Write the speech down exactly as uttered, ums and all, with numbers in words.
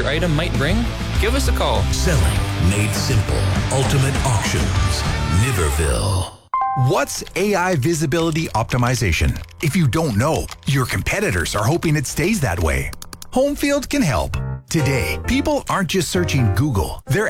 your item might bring? Give us a call. Selling made simple. Ultimate Auctions, Niverville. What's A I visibility optimization? If you don't know, your competitors are hoping it stays that way. Homefield can help. Today, people aren't just searching Google. They're